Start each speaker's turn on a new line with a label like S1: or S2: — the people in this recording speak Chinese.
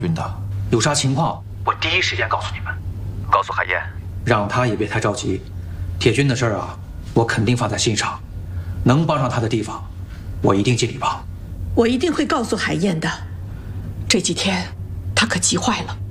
S1: 晕的，有啥情况我第一时间告诉你们，告诉海燕，让他也别太着急。铁军的事儿啊，我肯定放在心上，能帮上他的地方，我一定尽力帮。
S2: 我一定会告诉海燕的。这几天他可急坏了。